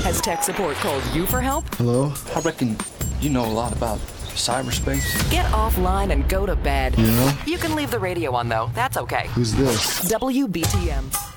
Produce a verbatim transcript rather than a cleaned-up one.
Has tech support called you for help? Hello? I reckon you know a lot about cyberspace. Get offline and go to bed. Yeah? You can leave the radio on, though. That's okay. Who's this? W B T M.